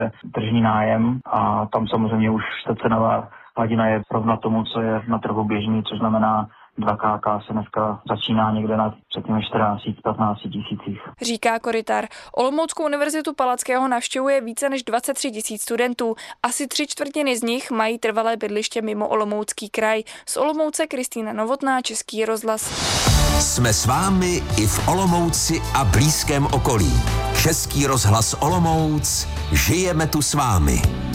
tržní nájem a tam samozřejmě už ta cenová hladina je rovna tomu, co je na trhu běžný, což znamená 2KK se dneska začíná někde na řekněme 14-15 tisících. Říká Korytar. Olomouckou univerzitu Palackého navštěvuje více než 23 000 studentů. Asi 3/4 z nich mají trvalé bydliště mimo Olomoucký kraj. Z Olomouce Kristýna Novotná, Český rozhlas. Jsme s vámi i v Olomouci a blízkém okolí. Český rozhlas Olomouc, žijeme tu s vámi.